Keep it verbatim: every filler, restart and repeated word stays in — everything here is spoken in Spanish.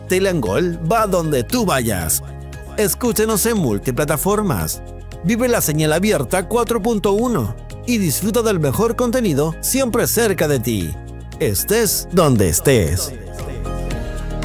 Telangol va donde tú vayas. Escúchenos en multiplataformas. Vive la señal abierta cuatro punto uno y disfruta del mejor contenido siempre cerca de ti. Estés donde estés.